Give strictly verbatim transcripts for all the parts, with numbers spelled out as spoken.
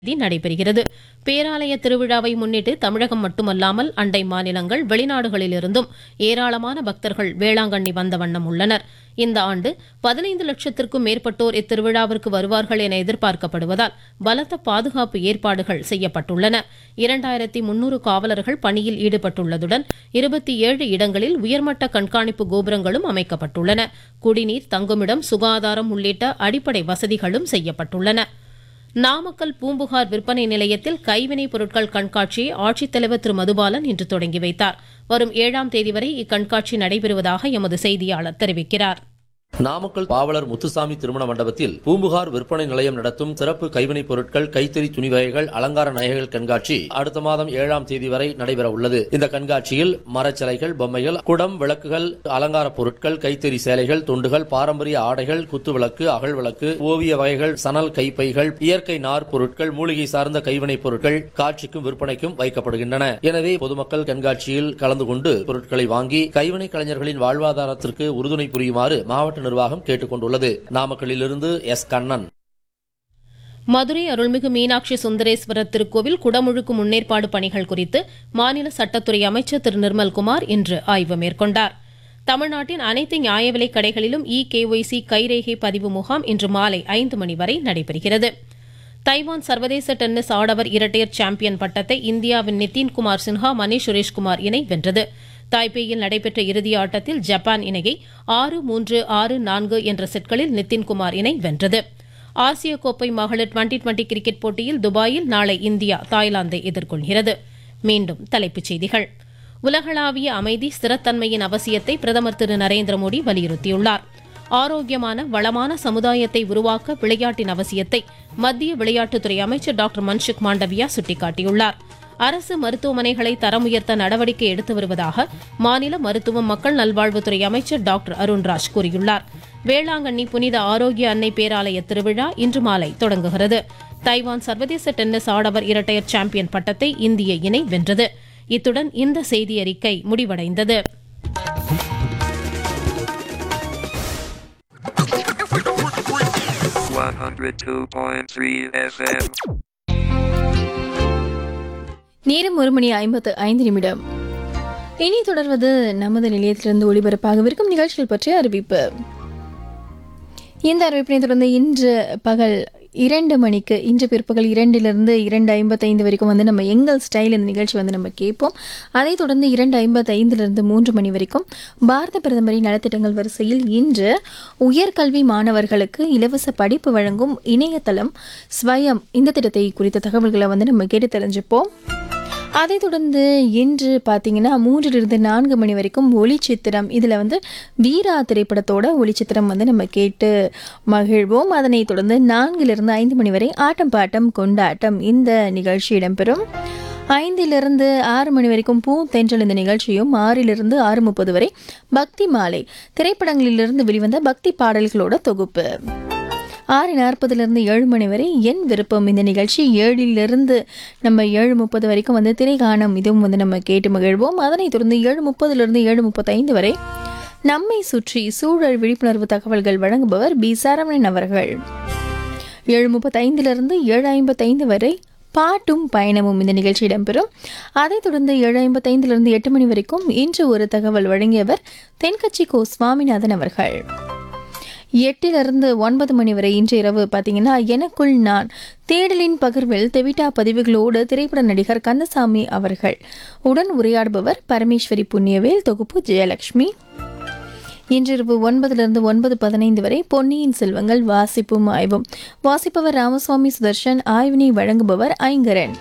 நடைபெறுகிறது. பேராலய திருவிழாவை முன்னிட்டு தமிழகம் மட்டுமல்லாமல் அண்டை மாநிலங்கள், வெளிநாடுகளிலிருந்தும் ஏராளமான பக்தர்கள் வேளாங்கண்ணி வந்த வண்ணம் உள்ளனர். இந்த ஆண்டு பதினைந்து லட்சத்திற்கும் மேற்பட்டோர் இத்திருவிழாவிற்கு வருவார்கள் என எதிர்பார்க்கப்படுவதால் பலத்த பாதுகாப்பு ஏற்பாடுகள் செய்யப்பட்டுள்ளன. இரண்டாயிரத்தி முன்னூறு காவலர்கள் பணியில் ஈடுபட்டுள்ளதுடன் இருபத்தி ஏழு இடங்களில் உயர்மட்ட கண்காணிப்பு கோபுரங்களும் அமைக்கப்பட்டுள்ளன. குடிநீர், தங்குமிடம், சுகாதாரம் உள்ளிட்ட அடிப்படை வசதிகளும் செய்யப்பட்டுள்ளன. நாமக்கல் பூம்புகார் விற்பனை நிலையத்தில் கைவினைப் பொருட்கள் கண்காட்சியை ஆட்சித்தலைவர் திரு மதுபாலன் இன்று தொடங்கி வைத்தார். வரும் ஏழாம் தேதி வரை இக்கண்காட்சி நடைபெறுவதாக எமது செய்தியாளர் தெரிவிக்கிறார். நாமக்கல் பாவலர் முத்துசாமி திருமண மண்டபத்தில் பூம்புகார் விற்பனை நிலையம் நடத்தும் சிறப்பு கைவினைப் பொருட்கள், கைத்தறி துணி வகைகள், அலங்கார நகைகள் கண்காட்சி அடுத்த மாதம் ஏழாம் தேதி வரை நடைபெற உள்ளது. இந்த கண்காட்சியில் மரச்சிலைகள், பொம்மைகள், குடம், விளக்குகள், அலங்கார பொருட்கள், கைத்தறி சேலைகள், துண்டுகள், பாரம்பரிய ஆடைகள், குத்துவிளக்கு, அகல் விளக்கு, ஓவிய வகைகள், சணல் கைப்பைகள், இயற்கை நார் பொருட்கள், மூலிகை சார்ந்த கைவினைப் பொருட்கள் காட்சிக்கும் விற்பனைக்கும் வைக்கப்படுகின்றன. எனவே பொதுமக்கள் கண்காட்சியில் கலந்து கொண்டு பொருட்களை வாங்கி கைவினை கலைஞர்களின் வாழ்வாதாரத்திற்கு உறுதுணை புரியுமாறு மாவட்ட நிர்வாகம் கேட்டுக் கொண்டுள்ளது. நாமக்கல்லிலிருந்து எஸ் கண்ணன். மதுரை அருள்மிகு மீனாட்சி சுந்தரேஸ்வரர் திருக்கோவில் குடமுழுக்கு முன்னேற்பாடு பணிகள் குறித்து மாநில சட்டத்துறை அமைச்சர் திரு நிர்மல்குமார் இன்று ஆய்வு மேற்கொண்டார். தமிழ்நாட்டின் அனைத்து நியாய விலைக் கடைகளிலும் இ கேஒய்சி கைரேகை பதிவு முகாம் இன்று மாலை ஐந்து மணி வரை நடைபெறுகிறது. தைவான் சர்வதேச டென்னிஸ் ஆடவர் இரட்டையர் சாம்பியன் பட்டத்தை இந்தியாவின் நிதின்குமார் சின்ஹா, மணீஷ் சுரேஷ்குமார் இணை வென்றது. தாய்பேயில் நடைபெற்ற இறுதி ஆட்டத்தில் ஜப்பான் இணையை ஆறு மூன்று ஆறு நான்கு என்ற செட்களில் நிதின்குமார் இணை வென்றது. ஆசிய கோப்பை மகளிர் டுவெண்டி டுவெண்டி கிரிக்கெட் போட்டியில் துபாயில் நாளை இந்தியா தாய்லாந்தை எதிர்கொள்கிறது. மீண்டும் தலைப்புச் செய்திகள். உலகளாவிய அமைதி, ஸ்திரத்தன்மையின் அவசியத்தை பிரதமர் திரு நரேந்திர மோடி வலியுறுத்தியுள்ளார். ஆரோக்கியமான, வளமான சமுதாயத்தை உருவாக்க விளையாட்டின் அவசியத்தை மத்திய விளையாட்டுத்துறை அமைச்சர் டாக்டர் மன்சுக் மாண்டவியா சுட்டிக்காட்டியுள்ளார். அரசு மருத்துவமனைகளை தரம் உயர்த்த நடவடிக்கை எடுத்து வருவதாக மாநில மருத்துவம், மக்கள் நல்வாழ்வுத்துறை அமைச்சர் டாக்டர் அருண்ராஜ் கூறியுள்ளார். வேளாங்கண்ணி புனித ஆரோக்கிய அன்னை பேராலய திருவிழா இன்று மாலை தொடங்குகிறது. தைவான் சர்வதேச டென்னிஸ் ஆடவர் இரட்டையர் சாம்பியன் பட்டத்தை இந்திய இணை வென்றது. இத்துடன் இந்த செய்தியறிக்கை முடிவடைந்தது. one oh two point three F M. நேரம் ஒரு மணி ஐம்பத்து ஐந்து நிமிடம். இனி தொடர்வது நமது நிலையத்திலிருந்து ஒளிபரப்பாகவிருக்கும் நிகழ்ச்சிகள் பற்றிய அறிவிப்பு. இந்த அறிவிப்பினை தொடர்ந்து இன்று பகல் இரண்டு மணிக்கு, இன்று பிற்பகல் இரண்டிலிருந்து இரண்டு ஐம்பத்தைந்து வரைக்கும் வந்து நம்ம எங்கள் ஸ்டைல் இந்த நிகழ்ச்சி வந்து நம்ம கேட்போம். அதைத் தொடர்ந்து இரண்டு ஐம்பத்தைந்திலிருந்து மூன்று மணி வரைக்கும் பாரத பிரதமரின் நலத்திட்டங்கள் வரிசையில் இன்று உயர்கல்வி மாணவர்களுக்கு இலவச படிப்பு வழங்கும் இணையதளம் ஸ்வயம், இந்த திட்டத்தை குறித்த தகவல்களை வந்து நம்ம கேட்டு தெரிஞ்சுப்போம். அதைத் தொடர்ந்து இன்று பார்த்தீங்கன்னா மூன்றிலிருந்து நான்கு மணி வரைக்கும் ஒளிச்சித்திரம், இதில் வந்து வீரா திரைப்படத்தோட ஒளிச்சித்திரம் வந்து நம்ம கேட்டு மகிழ்வோம். அதனைத் தொடர்ந்து நான்கிலிருந்து ஐந்து மணி வரை ஆட்டம் பாட்டம் கொண்டாட்டம் இந்த நிகழ்ச்சி இடம்பெறும். ஐந்திலிருந்து ஆறு மணி வரைக்கும் பூ தென்றல் இந்த நிகழ்ச்சியும், ஆறிலிருந்து ஆறு முப்பது வரை பக்தி மாலை, திரைப்படங்களிலிருந்து வெளிவந்த பக்தி பாடல்களோட தொகுப்பு. ஆறு நாற்பதுலேருந்து ஏழு மணி வரை என் விருப்பம் இந்த நிகழ்ச்சி, ஏழிலிருந்து நம்ம ஏழு முப்பது வரைக்கும் வந்து திரைகாணம், இதுவும் வந்து நம்ம கேட்டு மகிழ்வோம். அதனைத் தொடர்ந்து ஏழு முப்பதுலேருந்து ஏழு முப்பத்தைந்து வரை நம்மை சுற்றி சூழல் விழிப்புணர்வு தகவல்கள் வழங்குபவர் பி சரவணன் அவர்கள். ஏழு முப்பத்தைந்திலிருந்து ஏழு ஐம்பத்தைந்து வரை பாட்டும் பயணமும் இந்த நிகழ்ச்சி இடம்பெறும். அதைத் தொடர்ந்து ஏழு ஐம்பத்தைந்திலிருந்து எட்டு மணி வரைக்கும் இன்று ஒரு தகவல் வழங்கியவர் தென்கட்சி கோ சுவாமிநாதன் அவர்கள். எட்டிலிருந்து ஒன்பது மணி வரை இன்று இரவு பார்த்தீங்கன்னா எனக்குள் நான், தேடலின் பகிர்வில் தெவிட்டா பதிவுகளோடு திரைப்பட நடிகர் கந்தசாமி அவர்கள் உடன் உரையாடுபவர் பரமேஸ்வரி புண்ணியவேல், தொகுப்பு ஜெயலட்சுமி. இன்றிரவு ஒன்பதிலிருந்து ஒன்பது பதினைந்து வரை பொன்னியின் செல்வங்கள் வாசிப்பும் ஆய்வும், வாசிப்பவர் ராமசுவாமி சுதர்ஷன், ஆய்வினை வழங்குபவர் ஐங்கரன்.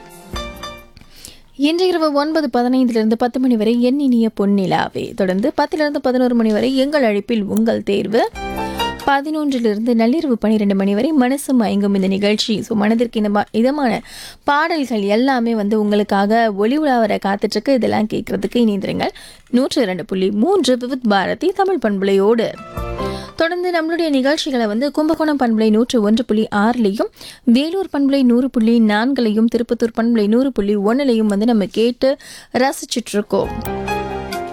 இன்று இரவு ஒன்பது பதினைந்திலிருந்து பத்து மணி வரை என் இனிய பொன்னிலாவே, தொடர்ந்து பத்திலிருந்து பதினோரு மணி வரை எங்கள் அழைப்பில் உங்கள் தேர்வு, பதினொன்றிலிருந்து நள்ளிரவு பன்னிரெண்டு மணி வரை மனசு மயங்கும் இந்த நிகழ்ச்சி. ஸோ மனதிற்கு இந்த இதமான பாடல்கள் எல்லாமே வந்து உங்களுக்காக ஒளி உலாவர காத்துட்ருக்கு. இதெல்லாம் கேட்கறதுக்கு இணைந்திருங்கள் நூற்று இரண்டு புள்ளி மூன்று விவித் பாரதி தமிழ் பண்புலையோடு. தொடர்ந்து நம்மளுடைய நிகழ்ச்சிகளை வந்து கும்பகோணம் பண்புலை நூற்று ஒன்று புள்ளி ஆறுலையும், வேலூர் பண்புலை நூறு புள்ளி நான்குலையும், திருப்பத்தூர் பண்புலை நூறு புள்ளி ஒன்னுலையும் வந்து நம்ம கேட்டு ரசிச்சுட்டு இருக்கோம்.